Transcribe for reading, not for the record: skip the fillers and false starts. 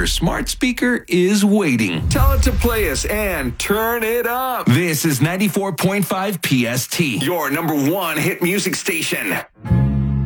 Your smart speaker is waiting. Tell it to play us and turn it up. This is 94.5 PST, your number one hit music station.